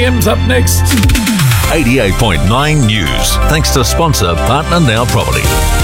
pm's up next. 88.9 News. Thanks to sponsor Partner Now Property.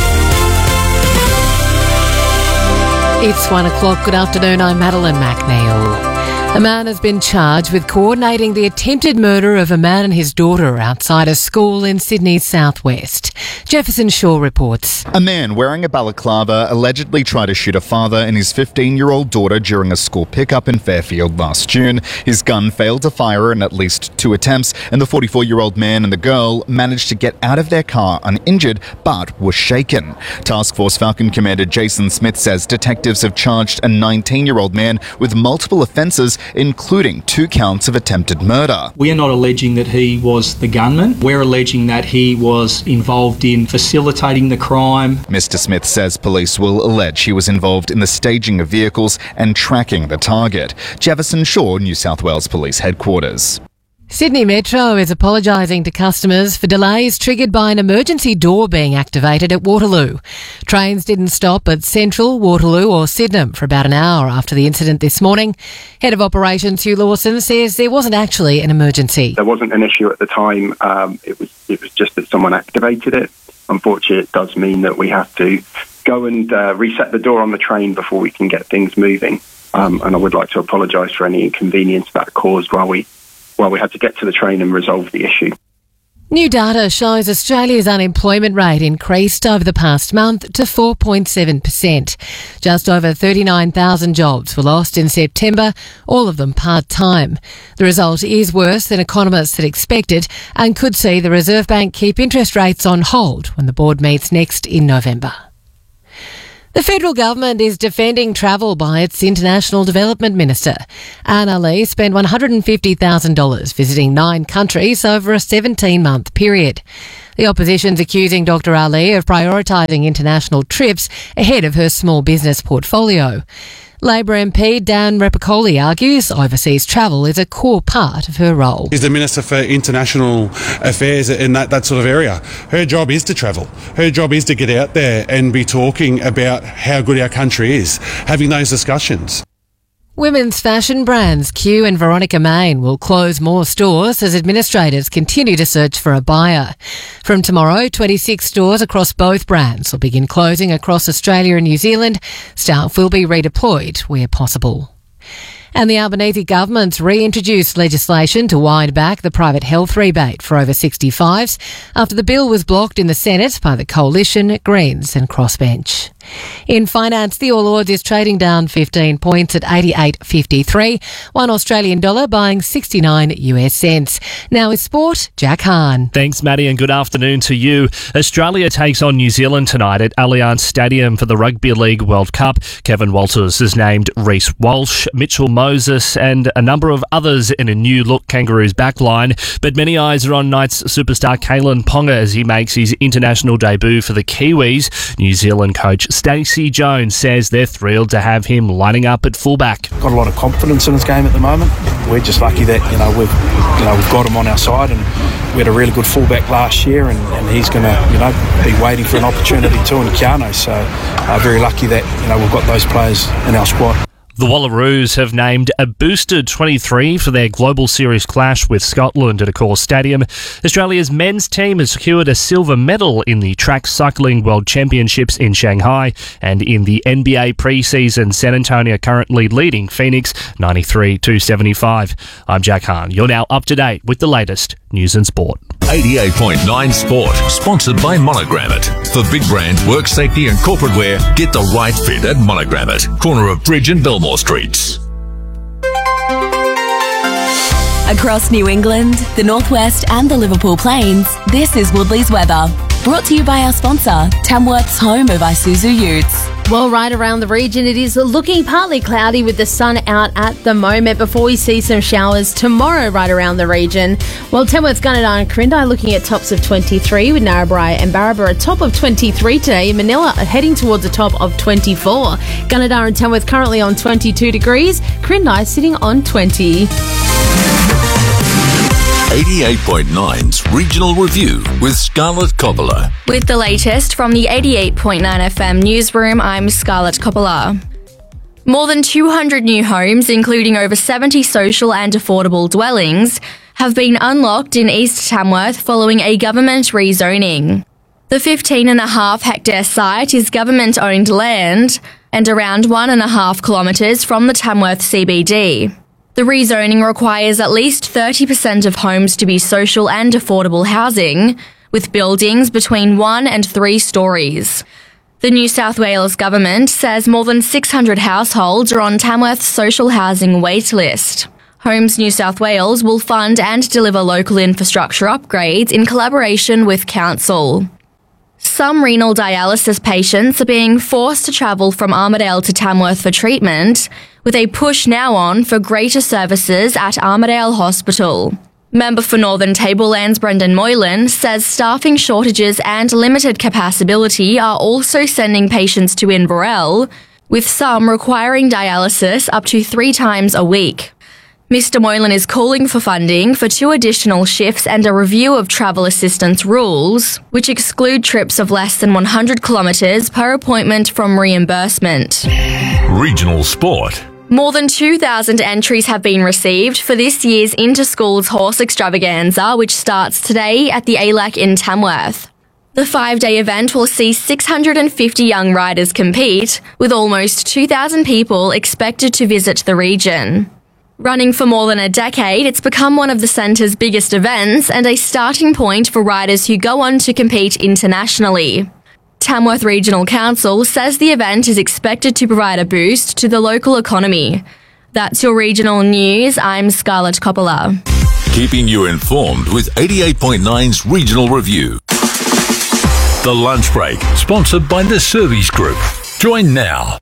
It's 1 o'clock. Good afternoon. I'm Madeline McNeil. A man has been charged with coordinating the attempted murder of a man and his daughter outside a school in Sydney's southwest. Jefferson Shaw reports. A man wearing a balaclava allegedly tried to shoot a father and his 15-year-old daughter during a school pickup in Fairfield last June. His gun failed to fire in at least 2 attempts, and the 44-year-old man and the girl managed to get out of their car uninjured but were shaken. Task Force Falcon Commander Jason Smith says detectives have charged a 19-year-old man with multiple offences, including 2 counts of attempted murder. We are not alleging that he was the gunman. We're alleging that he was involved in facilitating the crime. Mr. Smith says police will allege he was involved in the staging of vehicles and tracking the target. Jefferson Shaw, New South Wales Police Headquarters. Sydney Metro is apologising to customers for delays triggered by an emergency door being activated at Waterloo. Trains didn't stop at Central, Waterloo or Sydenham for about an hour after the incident this morning. Head of Operations Hugh Lawson says there wasn't actually an emergency. There wasn't an issue at the time. It was just that someone activated it. Unfortunately, it does mean that we have to go and reset the door on the train before we can get things moving. And I would like to apologise for any inconvenience that caused while we had to get to the train and resolve the issue. New data shows Australia's unemployment rate increased over the past month to 4.7%. Just over 39,000 jobs were lost in September, all of them part-time. The result is worse than economists had expected and could see the Reserve Bank keep interest rates on hold when the board meets next in November. The federal government is defending travel by its International Development Minister. Anna Lee spent $150,000 visiting 9 countries over a 17-month period. The opposition's accusing Dr. Ali of prioritising international trips ahead of her small business portfolio. Labor MP Dan Repicoli argues overseas travel is a core part of her role. She's the Minister for International Affairs in that sort of area. Her job is to travel. Her job is to get out there and be talking about how good our country is, having those discussions. Women's fashion brands Q and Veronica Main will close more stores as administrators continue to search for a buyer. From tomorrow, 26 stores across both brands will begin closing across Australia and New Zealand. Staff will be redeployed where possible. And the Albanese government's reintroduced legislation to wind back the private health rebate for over 65s after the bill was blocked in the Senate by the Coalition, Greens and Crossbench. In finance, the All Ords is trading down 15 points at 88.53, $1 Australian dollar buying 69 US cents. Now with sport, Jack Hahn. Thanks, Maddie, and good afternoon to you. Australia takes on New Zealand tonight at Allianz Stadium for the Rugby League World Cup. Kevin Walters has named Reece Walsh, Mitchell Moses and a number of others in a new-look Kangaroos backline. But many eyes are on Knights superstar Kalen Ponga as he makes his international debut for the Kiwis. New Zealand coach Stacey Jones says they're thrilled to have him lining up at fullback. Got a lot of confidence in his game at the moment. We're just lucky that we've got him on our side, and we had a really good fullback last year, and he's going to be waiting for an opportunity too in Keano. So very lucky that we've got those players in our squad. The Wallaroos have named a boosted 23 for their Global Series clash with Scotland at Accor Stadium. Australia's men's team has secured a silver medal in the Track Cycling World Championships in Shanghai, and in the NBA preseason, San Antonio currently leading Phoenix 93-75. I'm Jack Hahn. You're now up to date with the latest news and sport. 88.9 Sport, sponsored by Monogram It. For big brand, work safety and corporate wear, get the right fit at Monogram It, corner of Bridge and Belmore Streets. Across New England, the Northwest and the Liverpool Plains, this is Woodley's weather. Brought to you by our sponsor, Tamworth's home of Isuzu Utes. Well, right around the region, it is looking partly cloudy with the sun out at the moment before we see some showers tomorrow right around the region. Well, Tamworth, Gunnedah and Corinda looking at tops of 23 with Narrabri and Barraba a top of 23 today. Manila heading towards a top of 24. Gunnedah and Tamworth currently on 22 degrees. Corinda sitting on 20. 88.9's Regional Review with Scarlett Coppola. With the latest from the 88.9 FM newsroom, I'm Scarlett Coppola. More than 200 new homes, including over 70 social and affordable dwellings, have been unlocked in East Tamworth following a government rezoning. The 15.5 hectare site is government-owned land and around 1.5 kilometres from the Tamworth CBD. The rezoning requires at least 30% of homes to be social and affordable housing, with buildings between 1 and 3 stories. The New South Wales government says more than 600 households are on Tamworth's social housing wait list. Homes New South Wales will fund and deliver local infrastructure upgrades in collaboration with council. Some renal dialysis patients are being forced to travel from Armidale to Tamworth for treatment, with a push now on for greater services at Armidale Hospital. Member for Northern Tablelands Brendan Moylan says staffing shortages and limited capacity are also sending patients to Inverell, with some requiring dialysis up to 3 times a week. Mr. Moylan is calling for funding for 2 additional shifts and a review of travel assistance rules, which exclude trips of less than 100 kilometres per appointment from reimbursement. Regional sport. More than 2,000 entries have been received for this year's Inter-Schools Horse Extravaganza, which starts today at the ALAC in Tamworth. The 5-day event will see 650 young riders compete, with almost 2,000 people expected to visit the region. Running for more than a decade, it's become one of the centre's biggest events and a starting point for riders who go on to compete internationally. Tamworth Regional Council says the event is expected to provide a boost to the local economy. That's your regional news. I'm Scarlett Coppola. Keeping you informed with 88.9's Regional Review. The Lunch Break, sponsored by the Service Group. Join now.